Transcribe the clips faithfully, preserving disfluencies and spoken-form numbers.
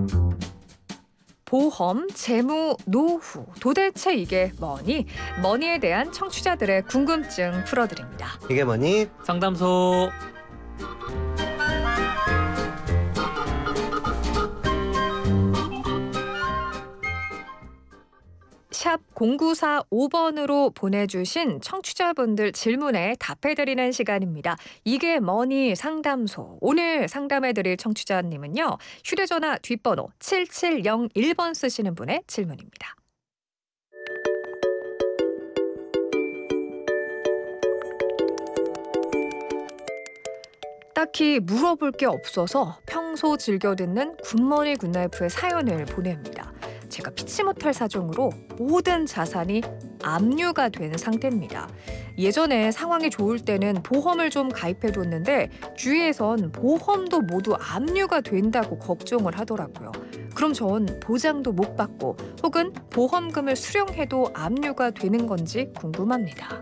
보험, 재무, 노후, 도대체 이게 뭐니? 머니에 대한 청취자들의 궁금증 풀어드립니다. 이게 뭐니? 상담소. 샵 공구사오 번으로 보내주신 청취자분들 질문에 답해드리는 시간입니다. 이게 뭐니 상담소. 오늘 상담해드릴 청취자님은요. 휴대전화 뒷번호 칠칠영일 번 쓰시는 분의 질문입니다. 딱히 물어볼 게 없어서 평소 즐겨 듣는 굿모닝 굿나이프의 사연을 보냅니다. 제가 피치 못할 사정으로 모든 자산이 압류가 된 상태입니다. 예전에 상황이 좋을 때는 보험을 좀 가입해뒀는데 주위에선 보험도 모두 압류가 된다고 걱정을 하더라고요. 그럼 전 보장도 못 받고 혹은 보험금을 수령해도 압류가 되는 건지 궁금합니다.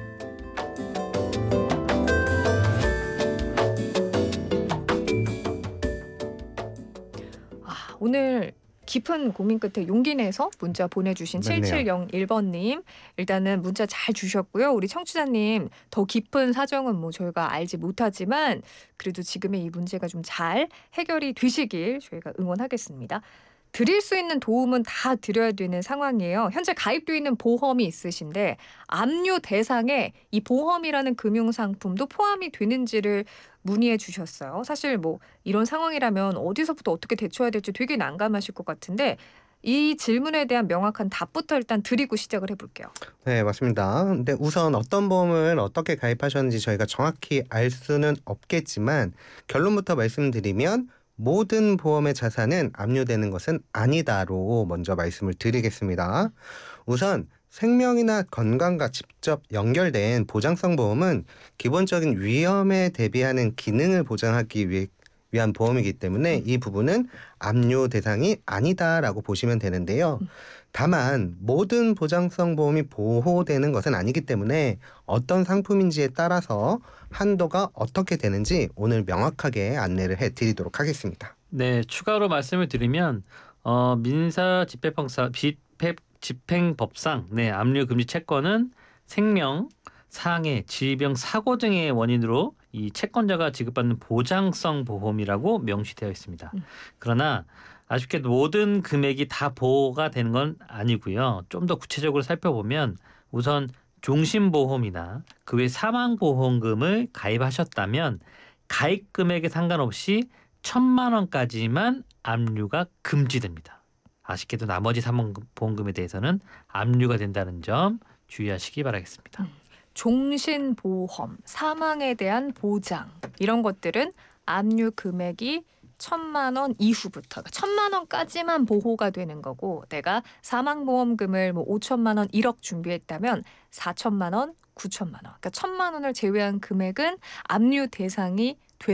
아, 오늘 깊은 고민 끝에 용기 내서 문자 보내주신 맞네요. 칠칠영일 번님 일단은 문자 잘 주셨고요. 우리 청취자님 더 깊은 사정은 뭐 저희가 알지 못하지만 그래도 지금의 이 문제가 좀 잘 해결이 되시길 저희가 응원하겠습니다. 드릴 수 있는 도움은 다 드려야 되는 상황이에요. 현재 가입되어 있는 보험이 있으신데 압류 대상에 이 보험이라는 금융상품도 포함이 되는지를 문의해 주셨어요. 사실 뭐 이런 상황이라면 어디서부터 어떻게 대처해야 될지 되게 난감하실 것 같은데 이 질문에 대한 명확한 답부터 일단 드리고 시작을 해볼게요. 네, 맞습니다. 근데 우선 어떤 보험을 어떻게 가입하셨는지 저희가 정확히 알 수는 없겠지만 결론부터 말씀드리면 모든 보험의 자산은 압류되는 것은 아니다로 먼저 말씀을 드리겠습니다. 우선 생명이나 건강과 직접 연결된 보장성 보험은 기본적인 위험에 대비하는 기능을 보장하기 위해 위한 보험이기 때문에 이 부분은 압류 대상이 아니다라고 보시면 되는데요. 다만 모든 보장성 보험이 보호되는 것은 아니기 때문에 어떤 상품인지에 따라서 한도가 어떻게 되는지 오늘 명확하게 안내를 해드리도록 하겠습니다. 네, 추가로 말씀을 드리면 어, 민사 집행법상, 집행, 집행법상 네, 압류 금지 채권은 생명, 상해, 질병, 사고 등의 원인으로 이 채권자가 지급받는 보장성 보험이라고 명시되어 있습니다. 음. 그러나 아쉽게도 모든 금액이 다 보호가 되는 건 아니고요. 좀 더 구체적으로 살펴보면 우선 종신보험이나 그 외 사망보험금을 가입하셨다면 가입 금액에 상관없이 천만 원까지만 압류가 금지됩니다. 아쉽게도 나머지 사망보험금에 대해서는 압류가 된다는 점 주의하시기 바라겠습니다. 음. 종신보험, 사망에 대한 보장 이런 것들은 압류 금액이 천만 원 이후부터 천만 원까지만 보호가 되는 거고 내가 사망보험금을 뭐 오천만 원, 일억 준비했다면 사천만 원, 구천만 원 그러니까 천만 원을 제외한 금액은 압류 대상이